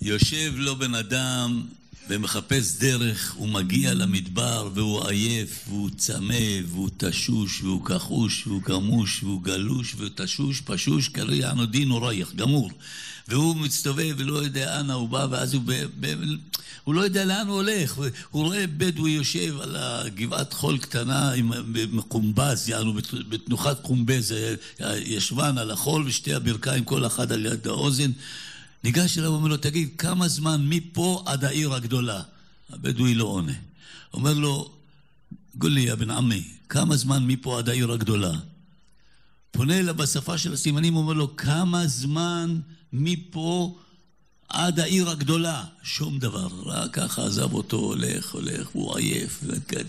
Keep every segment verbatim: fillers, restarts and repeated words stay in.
יושב לו בן אדם ומחפש דרך, הוא מגיע למדבר והוא עייף, והוא צמא, והוא תשוש, והוא כחוש, והוא גמוש, והוא גלוש, והוא תשוש, פשוש, קריע נודין ורייך, גמור. והוא מצטובב ולא יודע אנה הוא בא, ואז הוא, ב, ב, הוא לא יודע לאן הוא הולך. הוא רואה בדואי יושב על הגבעת חול קטנה עם קומבז, יענו בתנוחת קומבז, ישבן על החול ושתי הברכיים, כל אחד על יד האוזן. ניגש אליו ואומר לו, תגיד, כמה זמן מפה עד העיר הגדולה? הבדואי לא עונה. אומר לו, גול לי, יא בן עמי, כמה זמן מפה עד העיר הגדולה? פונה אליו בשפה של הסימנים, אומר לו, כמה זמן מפה עד העיר הגדולה? שום דבר, רק ככה עזב אותו, הולך, הולך, הוא עייף,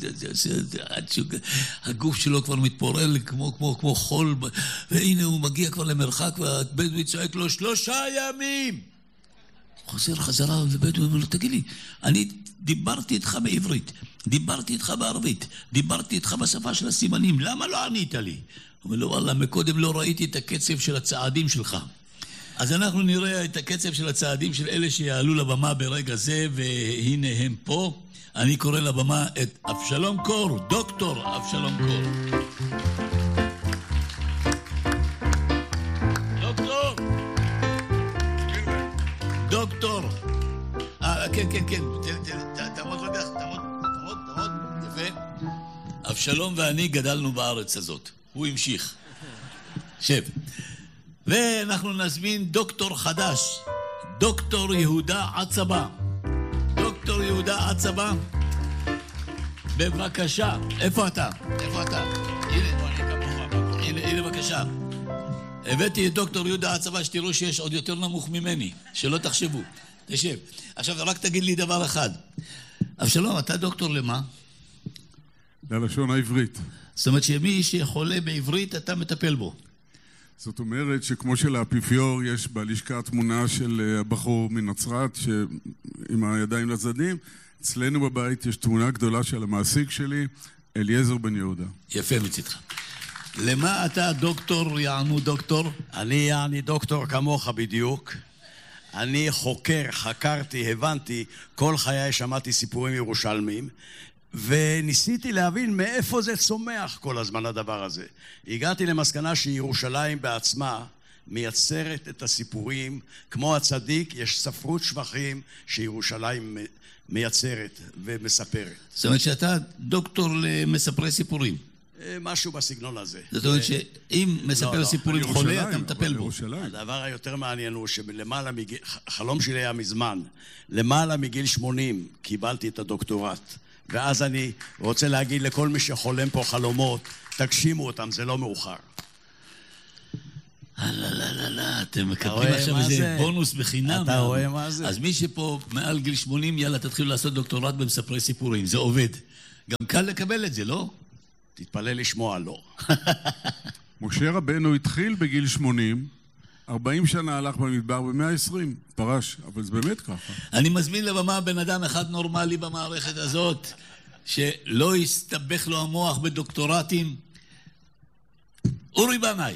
הגוף שלו כבר מתפורר כמו, כמו, כמו חול, והנה הוא מגיע כבר למרחק, והבדואי צועק לו, שלושה ימים! חוזר חזרה, ובדואי אומר לו, תגיד לי, אני דיברתי איתך בעברית, דיברתי איתך בערבית, דיברתי איתך בשפה של הסימנים, למה לא ענית לי? הוא אומר לו, וואלה, מקודם לא ראיתי את הקצב של הצעדים שלך. אז אנחנו נראה את הקצב של הצעדים של אלה שיעלו לבמה ברגע זה, והנה הם פה. אני קורא לבמה את אבשלום קור, דוקטור אבשלום קור. דוקטור! דוקטור! אה, כן, כן, כן. תעמוד רגע, תעמוד, תעמוד, תעמוד. יפה. אבשלום ואני גדלנו בארץ הזאת. הוא המשיך. שב. ואנחנו נזמין דוקטור חדש, דוקטור יהודה עצבה. דוקטור יהודה עצבה, בבקשה. איפה אתה? איפה אתה? הנה, הנה, הנה, בבקשה. הבאתי את דוקטור יהודה עצבה, שתראו שיש עוד יותר נמוך ממני, שלא תחשבו. תשב. עכשיו, רק תגיד לי דבר אחד. אבשלום, אתה דוקטור למה? ללשון העברית. זאת אומרת שמי שחולה בעברית, אתה מטפל בו. זאת אומרת שכמו שלאפיפיור יש בלשכה תמונה של הבחור מנצרת עם הידיים לצדדים, אצלנו בבית יש תמונה גדולה של המעסיק שלי, אליעזר בן יהודה. יפה מצדך. למה אתה דוקטור, יענו דוקטור? אני יעני דוקטור כמוך בדיוק. אני חוקר, חקרתי, הבנתי, כל חיי שמעתי סיפורים ירושלמיים, וניסיתי להבין מאיפה זה צומח כל הזמן הדבר הזה. הגעתי למסקנה שירושלים בעצמה מייצרת את הסיפורים, כמו הצדיק, יש ספרות שבחים שירושלים מייצרת ומספרת. זאת אומרת שאתה דוקטור למספרי סיפורים. משהו בסגנון הזה. זאת אומרת שאם מספר סיפורים חולה, אתה מטפל בו. הדבר היותר מעניין הוא שלמעלה מגיל, חלום שלי היה מזמן, למעלה מגיל שמונים קיבלתי את הדוקטורט. ואז אני רוצה להגיד לכל מי שחולם פה חלומות, תגשימו אותם, זה לא מאוחר. לא, לא, לא, לא, אתם מקבלים עכשיו איזה בונוס בחינם. אתה רואה מה זה? אז מי שפה מעל גיל שמונים, יאללה, תתחילו לעשות דוקטורט במספרי סיפורים, זה עובד. גם קל לקבל את זה, לא? תתפלא לשמוע, לא. משה רבנו התחיל בגיל שמונים, ארבעים שנה הלך במדבר ב-מאה ועשרים, פרש, אבל זה באמת ככה. אני מזמין לבמה בן אדם אחד נורמלי במערכת הזאת, שלא יסתבך לו המוח בדוקטורטים. אורי בנאי.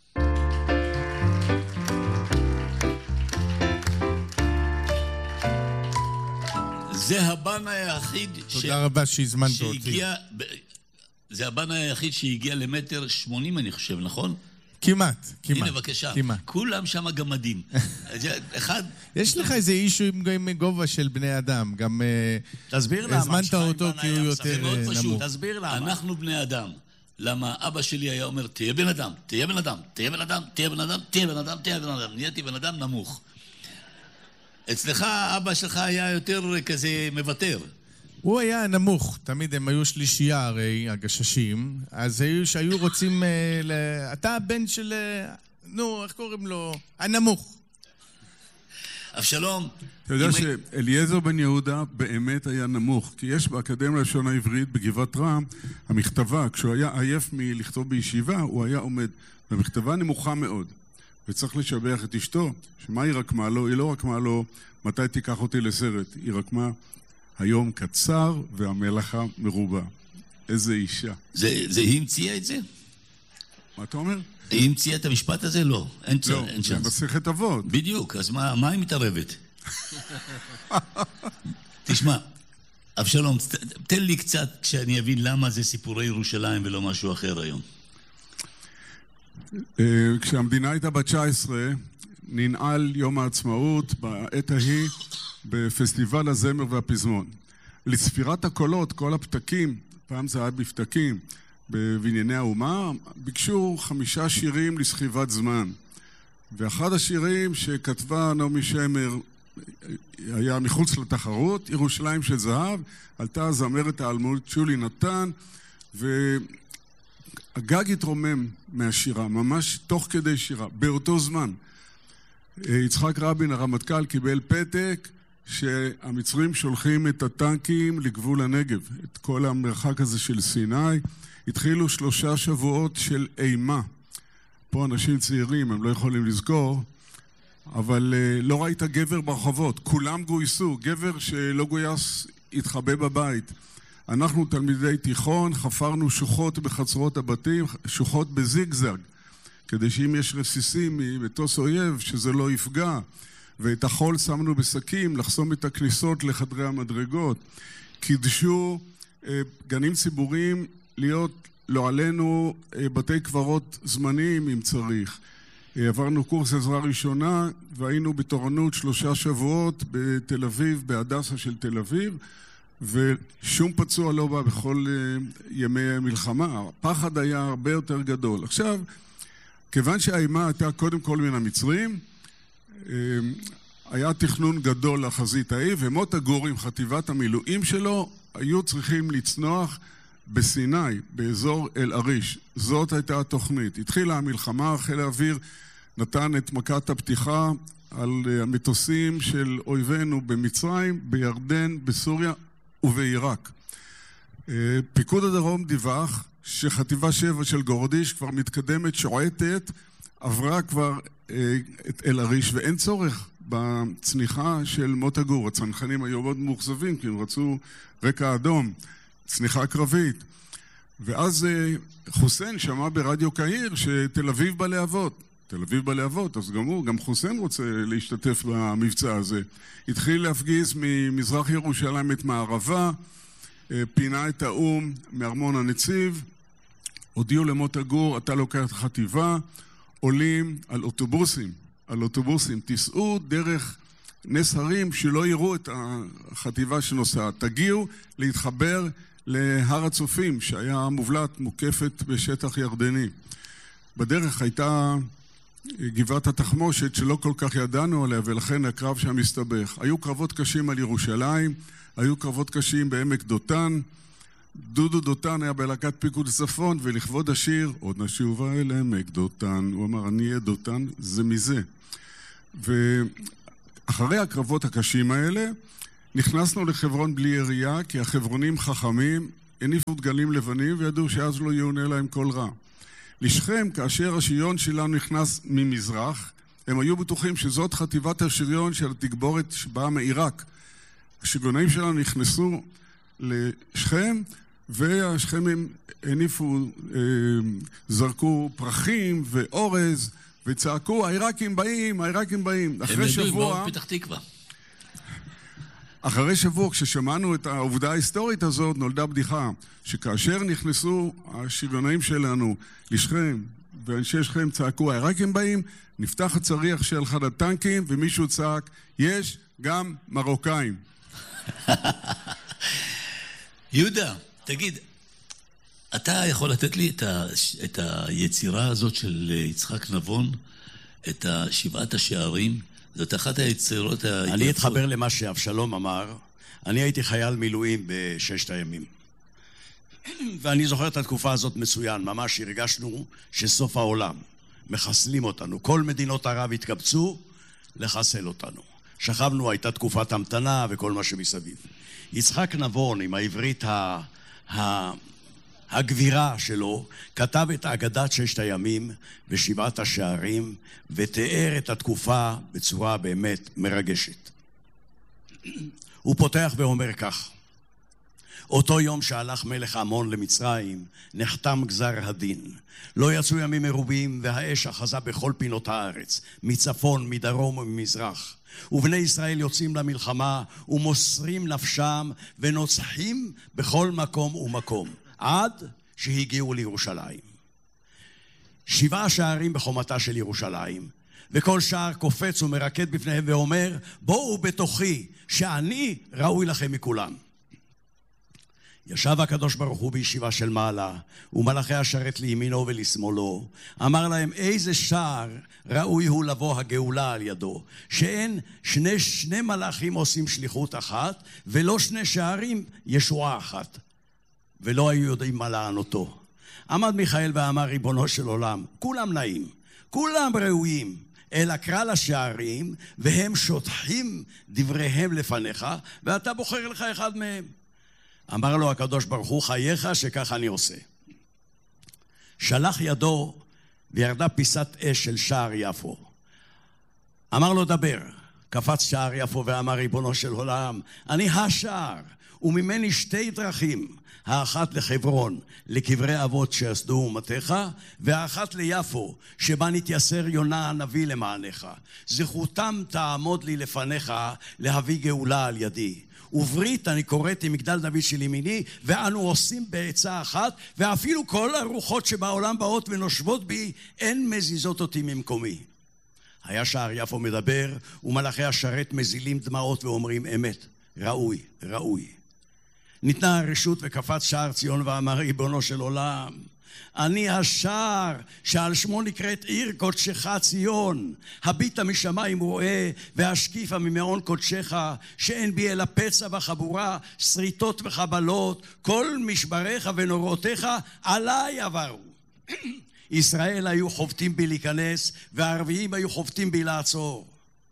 זה הבנאי היחיד תודה רבה שהזמנת אותי. זה הבנאי היחיד שהגיע למטר שמונים, אני חושב, נכון? כמעט, כמעט. הנה, בבקשה. כמעט. כולם שם גמדים. אחד... יש לך איזה אישו עם גובה של בני אדם, גם... תסביר למה. הזמנת אותו כי הוא יותר נמוך. תסביר למה. אנחנו בני אדם. למה אבא שלי היה אומר, תהיה בן אדם, תהיה בן אדם, תהיה בן אדם, תהיה בן אדם, תהיה בן אדם, תהיה בן אדם. נהייתי בן אדם נמוך. אצלך, אבא שלך היה יותר כזה מוותר. הוא היה נמוך, תמיד הם היו שלישייה הרי, הגששים, אז היו שהיו רוצים, ל... אתה הבן של, נו, איך קוראים לו? הנמוך. אבשלום. אתה יודע שאליעזר בן יהודה באמת היה נמוך, כי יש באקדמיה ללשון העברית בגבעת רם, המכתבה, כשהוא היה עייף מלכתוב בישיבה, הוא היה עומד, והמכתבה נמוכה מאוד, וצריך לשבח את אשתו, שמה היא רקמה לו? היא לא רקמה לו, מתי תיקח אותי לסרט? היא רקמה, היום קצר והמלאכה מרובה. איזה אישה. זה, זה היא המציאה את זה? מה אתה אומר? היא המציאה את המשפט הזה? לא. אין לא, אין זה מסכת אבות. בדיוק, אז מה, מה היא מתערבת? תשמע, אבשלום, תן לי קצת כשאני אבין למה זה סיפורי ירושלים ולא משהו אחר היום. כשהמדינה הייתה בת תשע עשרה, ננעל יום העצמאות בעת ההיא בפסטיבל הזמר והפזמון. לספירת הקולות, כל הפתקים, פעם זה היה בפתקים, בבנייני האומה, ביקשו חמישה שירים לסחיבת זמן. ואחד השירים שכתבה נעמי שמר היה מחוץ לתחרות, ירושלים של זהב, עלתה זמרת האלמות שולי נתן, והגג התרומם מהשירה, ממש תוך כדי שירה, באותו זמן. יצחק רבין, הרמטכ"ל, קיבל פתק שהמצרים שולחים את הטנקים לגבול הנגב, את כל המרחק הזה של סיני. התחילו שלושה שבועות של אימה. פה אנשים צעירים, הם לא יכולים לזכור, אבל uh, לא ראית גבר ברחובות, כולם גויסו, גבר שלא גויס התחבא בבית. אנחנו תלמידי תיכון, חפרנו שוחות בחצרות הבתים, שוחות בזיגזג, כדי שאם יש רסיסים ממטוס אויב, שזה לא יפגע, ואת החול שמנו בסקים, לחסום את הכניסות לחדרי המדרגות. קידשו uh, גנים ציבוריים להיות לא עלינו בתי קברות זמניים אם צריך. עברנו קורס עזרה ראשונה והיינו בתורנות שלושה שבועות בתל אביב, בהדסה של תל אביב, ושום פצוע לא בא בכל ימי מלחמה. הפחד היה הרבה יותר גדול. עכשיו, כיוון שהאימה הייתה קודם כל מן המצרים, היה תכנון גדול לחזית ההיא, ומוטה גור עם חטיבת המילואים שלו היו צריכים לצנוח בסיני, באזור אל-עריש. זאת הייתה התוכנית. התחילה המלחמה, חיל האוויר נתן את מכת הפתיחה על המטוסים של אויבינו במצרים, בירדן, בסוריה ובעיראק. פיקוד הדרום דיווח שחטיבה שבע של גורדיש כבר מתקדמת, שועטת, עברה כבר את אל-עריש, ואין צורך בצניחה של מוטה גור. הצנחנים היו מאוד מאוכזבים, כי הם רצו רקע אדום, צניחה קרבית. ואז חוסיין שמע ברדיו קהיר שתל אביב בלהבות. תל אביב בלהבות, אז גם הוא, גם חוסיין רוצה להשתתף במבצע הזה. התחיל להפגיז ממזרח ירושלים את מערבה, פינה את האום מארמון הנציב, הודיעו למוטה גור, אתה לוקח את החטיבה, עולים על אוטובוסים, על אוטובוסים, תיסעו דרך נס הרים שלא יראו את החטיבה שנוסעת. תגיעו להתחבר להר הצופים, שהיה מובלט, מוקפת בשטח ירדני. בדרך הייתה גבעת התחמושת שלא כל כך ידענו עליה, ולכן הקרב שם מסתבך. היו קרבות קשים על ירושלים, היו קרבות קשים בעמק דותן. דודו דותן היה בלהקת פיקוד צפון, ולכבוד השיר, עוד נשובה אל עמק דותן, הוא אמר, אני אהיה דותן, זה מזה. ואחרי הקרבות הקשים האלה, נכנסנו לחברון בלי ירייה, כי החברונים חכמים, הניפו דגלים לבנים, וידעו שאז לא יעונה להם כל רע. לשכם, כאשר השריון שלנו נכנס ממזרח, הם היו בטוחים שזאת חטיבת השריון של התגבורת שבאה מעיראק. השריונאים שלנו נכנסו לשכם, והשכמים הניפו, זרקו פרחים ואורז, וצעקו, העיראקים באים, העיראקים באים. אחרי שבוע... הם פתח תקווה. אחרי שבוע, כששמענו את העובדה ההיסטורית הזאת, נולדה בדיחה, שכאשר נכנסו השריונאים שלנו לשכם, ואנשי שכם צעקו, העיראקים באים, נפתח הצריח של אחד הטנקים, ומישהו צעק, יש גם מרוקאים. יהודה, תגיד, אתה יכול לתת לי את, ה, את היצירה הזאת של יצחק נבון, את שבעת השערים? זאת אחת היצירות היפות. אני אתחבר למה שאבשלום אמר. אני הייתי חייל מילואים בששת הימים. ואני זוכר את התקופה הזאת מצוין. ממש הרגשנו שסוף העולם. מחסלים אותנו. כל מדינות ערב התקבצו לחסל אותנו. שכבנו, הייתה תקופת המתנה וכל מה שמסביב. יצחק נבון, עם העברית ה... ה... הגבירה שלו, כתב את אגדת ששת הימים ושבעת השערים, ותיאר את התקופה בצורה באמת מרגשת. הוא פותח ואומר כך: אותו יום שהלך מלך עמון למצרים, נחתם גזר הדין. לא יצאו ימים מרובים, והאש אחזה בכל פינות הארץ, מצפון, מדרום וממזרח. ובני ישראל יוצאים למלחמה, ומוסרים נפשם, ונוצחים בכל מקום ומקום, עד שהגיעו לירושלים. שבעה שערים בחומתה של ירושלים, וכל שער קופץ ומרקד בפניהם ואומר, בואו בתוכי, שאני ראוי לכם מכולם. ישב הקדוש ברוך הוא בישיבה של מעלה, ומלאכי השרת לימינו ולשמאלו. אמר להם, איזה שער ראוי הוא לבוא הגאולה על ידו, שאין שני, שני מלאכים עושים שליחות אחת, ולא שני שערים ישועה אחת. ולא היו יודעים מה לענותו. עמד מיכאל ואמר, ריבונו של עולם, כולם נעים, כולם ראויים, אלא קרא לשערים, והם שוטחים דבריהם לפניך, ואתה בוחר לך אחד מהם. אמר לו הקדוש ברוך הוא, חייך שכך אני עושה. שלח ידו וירדה פיסת אש של שער יפו. אמר לו, דבר. קפץ שער יפו ואמר, ריבונו של עולם, אני השער, וממני שתי דרכים, האחת לחברון, לקברי אבות שיסדו אומתך, והאחת ליפו, שבה נתייסר יונה הנביא למענך. זכותם תעמוד לי לפניך להביא גאולה על ידי. וברית אני קוראתי מגדל דוד של ימיני, ואנו עושים בעצה אחת, ואפילו כל הרוחות שבעולם באות ונושבות בי, אין מזיזות אותי ממקומי. היה שער יפו מדבר, ומלאכי השרת מזילים דמעות ואומרים אמת, ראוי, ראוי. ניתנה הרשות וקפץ שער ציון ואמר, ריבונו של עולם, אני השער שעל שמו נקראת עיר קודשך ציון, הביטה משמיים רואה והשקיפה ממעון קודשך, שאין בי אלא פצע וחבורה, שריטות וחבלות, כל משבריך ונורותיך עליי עברו. ישראל היו חובטים בי להיכנס, והערביים היו חובטים בי לעצור.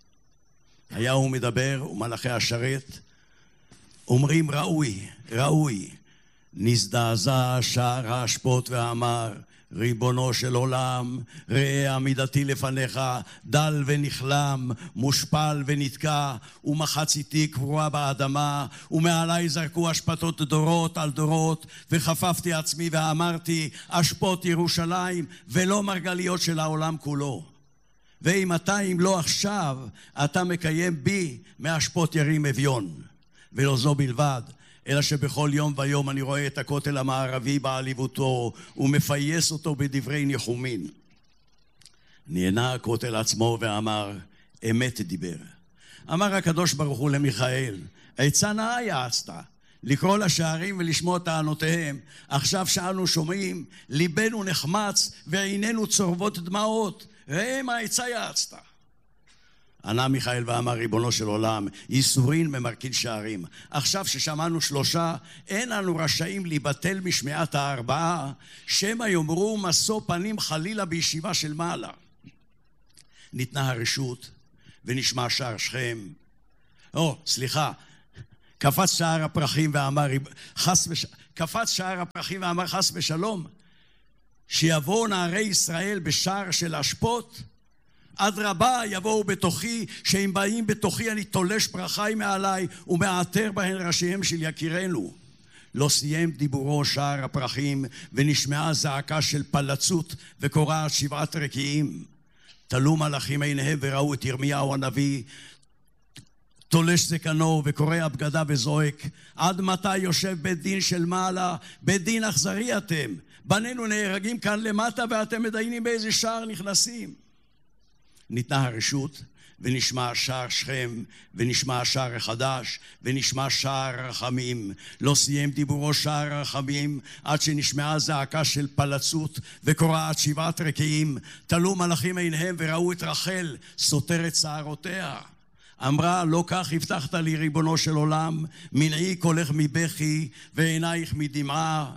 היה הוא מדבר, ומלאכי השרת אומרים ראוי, ראוי. נזדעזע שער האשפות ואמר, ריבונו של עולם, ראה עמידתי לפניך, דל ונכלם, מושפל ונתקע, ומחציתי קבורה באדמה, ומעלי זרקו אשפתות דורות על דורות, וחפפתי עצמי ואמרתי, אשפות ירושלים, ולא מרגליות של העולם כולו. ואם אתה, אם לא עכשיו, אתה מקיים בי מאשפות ירים אביון. ולא זו בלבד, אלא שבכל יום ויום אני רואה את הכותל המערבי בעליבותו, ומפייס אותו בדברי ניחומין. נהנה הכותל עצמו ואמר, אמת דיבר. אמר הקדוש ברוך הוא למיכאל, עצה נאה יעצת, לקרוא לשערים ולשמוע טענותיהם. עכשיו שאנו שומעים, ליבנו נחמץ ועינינו צורבות דמעות. ראה מה עצה יעצת. ענה מיכאל ואמר, ריבונו של עולם, ייסורין ממרכין שערים. עכשיו ששמענו שלושה, אין אנו רשאים להיבטל משמיעת הארבעה, שמא יאמרו משוא פנים חלילה בישיבה של מעלה. ניתנה הרשות ונשמע שער שכם. או, סליחה, קפץ שער הפרחים ואמר, חס וש... קפץ שער הפרחים ואמר חס ושלום, שיבואו נערי ישראל בשער של אשפות, עד רבה יבואו בתוכי, שאם באים בתוכי אני תולש פרחי מעליי ומעטר בהן ראשיהם של יקירנו. לא סיים דיבורו שער הפרחים, ונשמעה זעקה של פלצות וקורעת שבעת רקיעים. תלו מלאכים עיניהם וראו את ירמיהו הנביא תולש זקנו וקורע בגדיו וזועק, עד מתי יושב בית דין של מעלה? בית דין אכזרי אתם, בנינו נהרגים כאן למטה ואתם מדיינים באיזה שער נכנסים. ניתנה הרשות ונשמע שער שכם, ונשמע שער החדש, ונשמע שער הרחמים. לא סיים דיבורו שער הרחמים, עד שנשמעה זעקה של פלצות וקורעת שבעת רקיעים. תלו מלאכים עיניהם וראו את רחל סותרת שערותיה. אמרה, לא כך הבטחת לי ריבונו של עולם, מנעי קולך מבכי ועינייך מדמעה.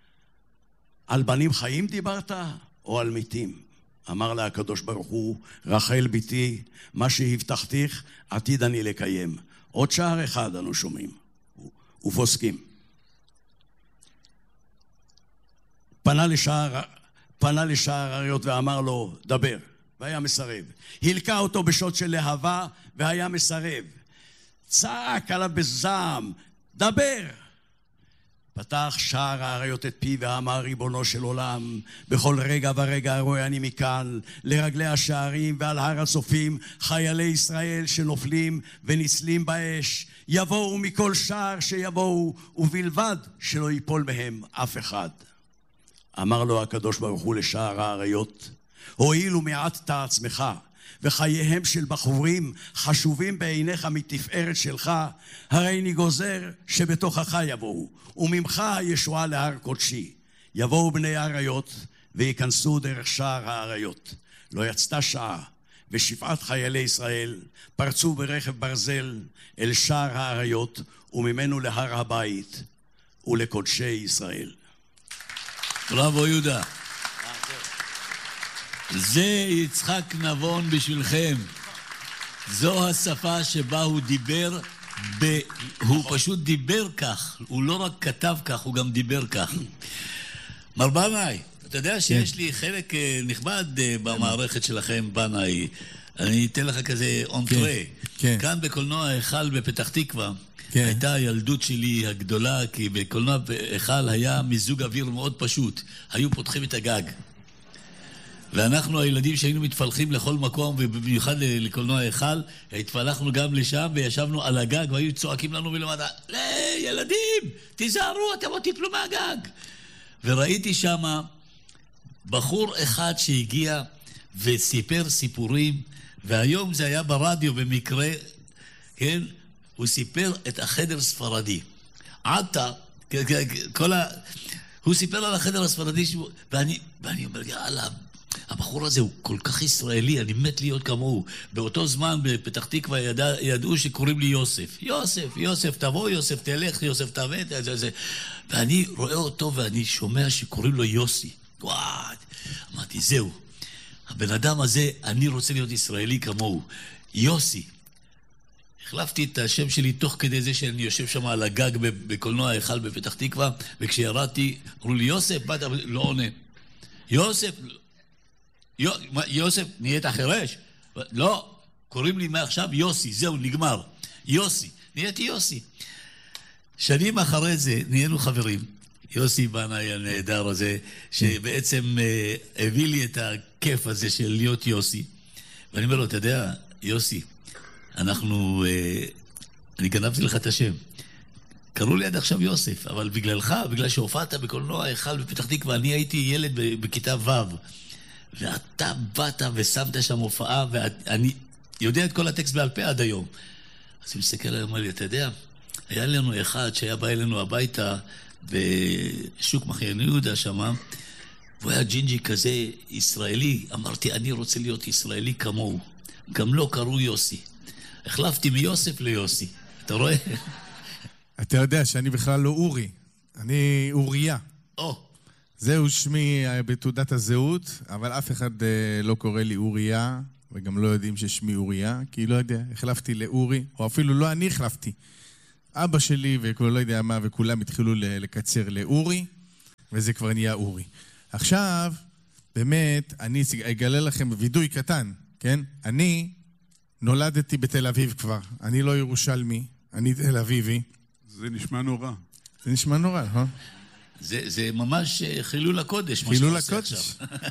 על בנים חיים דיברת או על מתים? אמר לה הקדוש ברוך הוא, רחל ביתי, מה שהבטחתיך עתיד אני לקיים. עוד שער אחד אנו שומעים ופוסקים. פנה לשער, פנה לשער האריות ואמר לו, דבר, והיה מסרב. הלקה אותו בשוט של להבה והיה מסרב. צעק עליו בזעם, דבר. פתח שער האריות את פי ואמר ריבונו של עולם, בכל רגע ורגע רואה אני מכאן לרגלי השערים ועל הר הצופים חיילי ישראל שנופלים וניצלים באש, יבואו מכל שער שיבואו, ובלבד שלא ייפול מהם אף אחד. אמר לו הקדוש ברוך הוא לשער האריות, הואיל ומעטת עצמך וחייהם של בחורים חשובים בעיניך מתפארת שלך, הרי אני גוזר שבתוכך יבואו, וממך הישועה להר קודשי. יבואו בני האריות וייכנסו דרך שער האריות. לא יצתה שעה ושבעת חיילי ישראל פרצו ברכב ברזל אל שער האריות, וממנו להר הבית ולקודשי ישראל. בראבו יהודה. זה יצחק נבון בשבילכם. זו השפה שבה הוא דיבר, ב... הוא פשוט דיבר כך, הוא לא רק כתב כך, הוא גם דיבר כך. מר בנאי, אתה יודע שיש לי חלק נכבד במערכת שלכם, בנאי. אני אתן לך כזה אונטרה. כאן בקולנוע היכל בפתח תקווה, הייתה הילדות שלי הגדולה, כי בקולנוע היכל היה מיזוג אוויר מאוד פשוט. היו פותחים את הגג. ואנחנו, הילדים שהיינו מתפלחים לכל מקום, ובמיוחד לקולנוע היכל, התפלחנו גם לשם וישבנו על הגג, והיו צועקים לנו מלמטה, לא, ילדים, תיזהרו, אתם לא תיפלו מהגג. וראיתי שם בחור אחד שהגיע וסיפר סיפורים, והיום זה היה ברדיו במקרה, כן? הוא סיפר את החדר הספרדי. עתה, כל ה... הוא סיפר על החדר הספרדי, ואני, ואני אומר, יאללה, הבחור הזה הוא כל כך ישראלי, אני מת להיות כמוהו. באותו זמן בפתח תקווה ידע, ידעו שקוראים לי יוסף. יוסף, יוסף תבוא, יוסף תלך, יוסף תבוא, זה, זה. ואני רואה אותו ואני שומע שקוראים לו יוסי. וואי, אמרתי, זהו. הבן אדם הזה, אני רוצה להיות ישראלי כמוהו. יוסי. החלפתי את השם שלי תוך כדי זה שאני יושב שם על הגג בקולנוע היכל בפתח תקווה, וכשירדתי, אמרו לי, יוסף, באת, לא עונה. יוסף, יוסף, נהיית חרש? לא, קוראים לי מעכשיו יוסי, זהו, נגמר. יוסי, נהייתי יוסי. שנים אחרי זה נהיינו חברים. יוסי בנאי הנהדר הזה, שבעצם הביא לי את הכיף הזה של להיות יוסי. ואני אומר לו, אתה יודע, יוסי, אנחנו, אני גנבתי לך את השם. קראו לי עד עכשיו יוסף, אבל בגללך, בגלל שהופעת בקולנוע היכל בפתח תקווה, אני הייתי ילד בכיתה ו', ואתה באת ושמת שם הופעה, ואני יודע את כל הטקסט בעל פה עד היום. אז הוא מסתכל עליי, אומר לי, אתה יודע, היה לנו אחד שהיה בא אלינו הביתה בשוק מחנה יהודה שם, והוא היה ג'ינג'י כזה ישראלי. אמרתי, אני רוצה להיות ישראלי כמוהו. גם לא קראו יוסי. החלפתי מיוסף ליוסי. אתה רואה? אתה יודע שאני בכלל לא אורי. אני אוריה. או. זהו שמי בתעודת הזהות, אבל אף אחד לא קורא לי אוריה, וגם לא יודעים ששמי אוריה, כי לא יודע, החלפתי לאורי, או אפילו לא אני החלפתי. אבא שלי וכבר לא יודע מה, וכולם התחילו לקצר לאורי, וזה כבר נהיה אורי. עכשיו, באמת, אני אגלה לכם וידוי קטן, כן? אני נולדתי בתל אביב כבר. אני לא ירושלמי, אני תל אביבי. זה נשמע נורא. זה נשמע נורא, אה? זה, זה ממש חילול הקודש. חילול הקודש.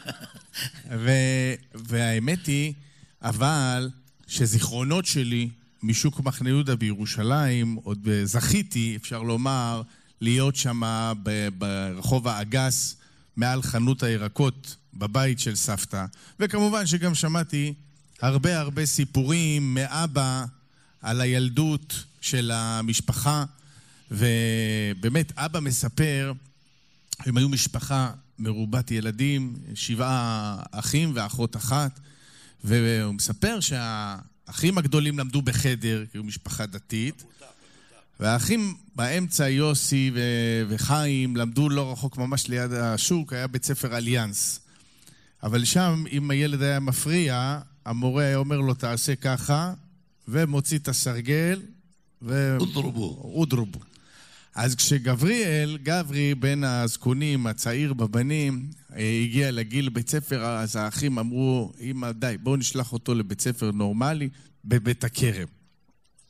ו- והאמת היא, אבל שזיכרונות שלי משוק מחנה יהודה בירושלים, עוד זכיתי, אפשר לומר, להיות שם ברחוב האגס, מעל חנות הירקות בבית של סבתא. וכמובן שגם שמעתי הרבה הרבה סיפורים מאבא על הילדות של המשפחה, ובאמת אבא מספר, הם היו משפחה מרובת ילדים, שבעה אחים ואחות אחת, והוא מספר שהאחים הגדולים למדו בחדר, כי הוא משפחה דתית, והאחים באמצע, יוסי וחיים, למדו לא רחוק ממש ליד השוק, היה בית ספר אליאנס. אבל שם, אם הילד היה מפריע, המורה היה אומר לו, תעשה ככה, ומוציא את הסרגל, ו... אודרובו. אודרובו. אז כשגבריאל, גברי, בין הזקונים, הצעיר בבנים, הגיע לגיל בית ספר, אז האחים אמרו, אמא, די, בואו נשלח אותו לבית ספר נורמלי, בבית הכרם.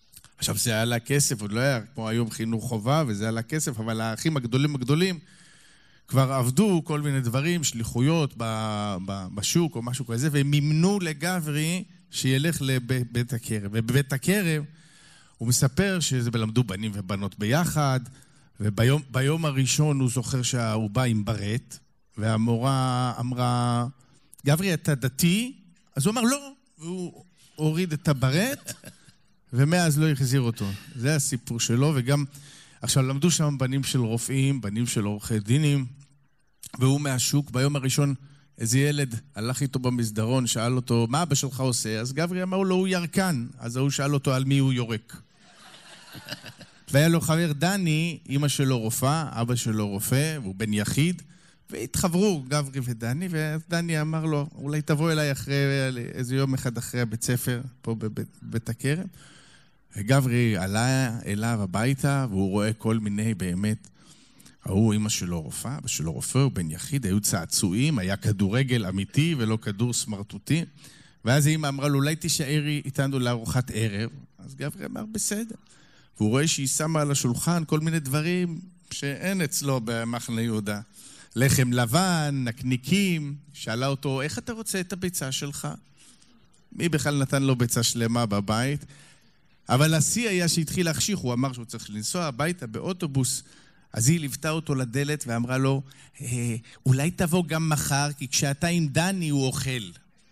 עכשיו, זה עלה כסף, עוד לא היה כמו היום חינוך חובה, וזה עלה כסף, אבל האחים הגדולים הגדולים כבר עבדו כל מיני דברים, שליחויות ב- ב- בשוק או משהו כזה, והם מימנו לגברי שילך לבית הכרם. ובבית הכרם הוא מספר שזה למדו בנים ובנות ביחד, וביום ביום הראשון הוא זוכר שהוא בא עם ברט, והמורה אמרה, גברי, אתה דתי? אז הוא אמר, לא, והוא הוריד את הברט, ומאז לא החזיר אותו. זה הסיפור שלו, וגם, עכשיו למדו שם בנים של רופאים, בנים של עורכי דינים, והוא מהשוק, ביום הראשון איזה ילד הלך איתו במסדרון, שאל אותו, מה אבא שלך עושה? אז גברי אמר לו, הוא ירקן. אז הוא שאל אותו על מי הוא יורק. והיה לו חבר דני, אמא שלו רופאה, אבא שלו רופא, והוא בן יחיד, והתחברו גברי ודני, ודני אמר לו, אולי תבוא אליי אחרי, איזה יום אחד אחרי הבית ספר, פה בבית, בבית הכרם. וגברי עלה אליו הביתה, והוא רואה כל מיני באמת, ההוא אמא שלו רופאה, אבא שלו רופא, הוא בן יחיד, היו צעצועים, היה כדורגל אמיתי ולא כדור סמרטוטי, ואז אמא אמרה לו, אולי תישארי איתנו לארוחת ערב, אז גברי אמר, בסדר. והוא רואה שהיא שמה על השולחן כל מיני דברים שאין אצלו במחנה יהודה. לחם לבן, נקניקים, שאלה אותו, איך אתה רוצה את הביצה שלך? מי בכלל נתן לו ביצה שלמה בבית? אבל השיא היה שהתחיל להחשיך, הוא אמר שהוא צריך לנסוע הביתה באוטובוס, אז היא ליוותה אותו לדלת ואמרה לו, אולי תבוא גם מחר, כי כשאתה עם דני הוא אוכל.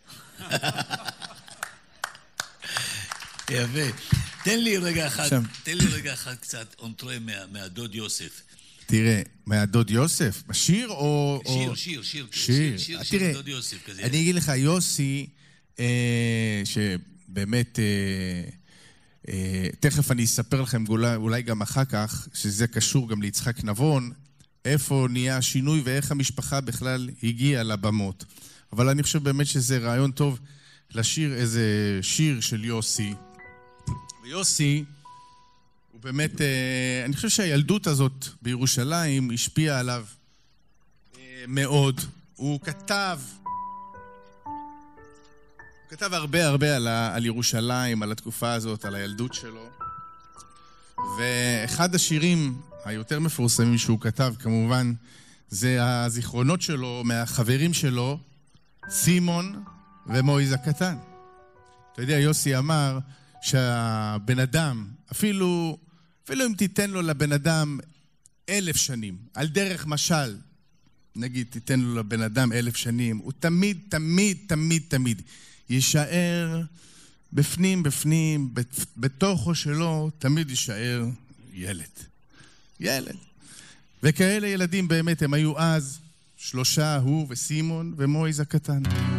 יפה. תן לי רגע אחד, תן לי רגע אחד קצת אונטרה מהדוד יוסף. תראה, מהדוד יוסף, בשיר או... שיר, שיר, שיר. שיר, שיר של דוד יוסף כזה. אני אגיד לך, יוסי, שבאמת... תכף אני אספר לכם, אולי גם אחר כך, שזה קשור גם ליצחק נבון, איפה נהיה השינוי ואיך המשפחה בכלל הגיעה לבמות. אבל אני חושב באמת שזה רעיון טוב לשיר איזה שיר של יוסי. ויוסי, הוא באמת, אני חושב שהילדות הזאת בירושלים השפיעה עליו מאוד. הוא כתב, הוא כתב הרבה הרבה על, ה, על ירושלים, על התקופה הזאת, על הילדות שלו. ואחד השירים היותר מפורסמים שהוא כתב, כמובן, זה הזיכרונות שלו מהחברים שלו, סימון ומויז הקטן. אתה יודע, יוסי אמר שהבן אדם, אפילו, אפילו אם תיתן לו לבן אדם אלף שנים, על דרך משל, נגיד תיתן לו לבן אדם אלף שנים, הוא תמיד, תמיד, תמיד, תמיד יישאר בפנים, בפנים, בתוכו שלו, תמיד יישאר ילד. ילד. וכאלה ילדים באמת הם היו אז, שלושה, הוא וסימון ומויז הקטן.